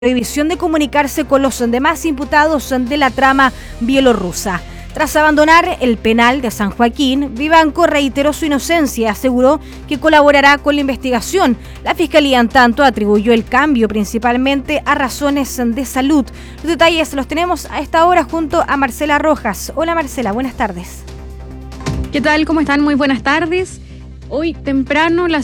prohibición de comunicarse con los demás imputados de la trama bielorrusa. Tras abandonar el penal de San Joaquín, Vivanco reiteró su inocencia y aseguró que colaborará con la investigación. La Fiscalía, en tanto, atribuyó el cambio principalmente a razones de salud. Los detalles los tenemos a esta hora junto a Marcela Rojas. Hola Marcela, buenas tardes. ¿Qué tal? ¿Cómo están? Muy buenas tardes. Hoy temprano la